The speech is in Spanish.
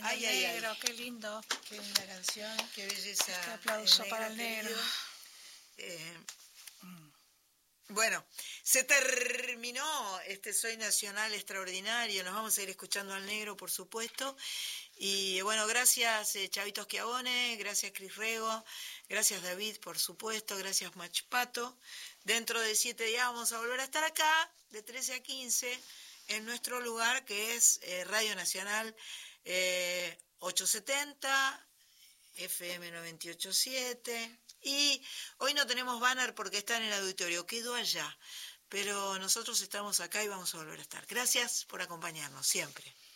Ay, el ay, negro, ay. qué lindo, qué linda canción. Qué belleza. Este aplauso para el negro. Querido. Bueno, se terminó este Soy Nacional extraordinario. Nos vamos a ir escuchando al negro, por supuesto. Y bueno, gracias Chavito Schiavone, gracias Cris Rego, gracias David, por supuesto, gracias Machpato. Dentro de 7 días vamos a volver a estar acá, de 13 a 15, en nuestro lugar que es Radio Nacional 870, FM 987. Y hoy no tenemos banner porque está en el auditorio, quedó allá. Pero nosotros estamos acá y vamos a volver a estar. Gracias por acompañarnos siempre.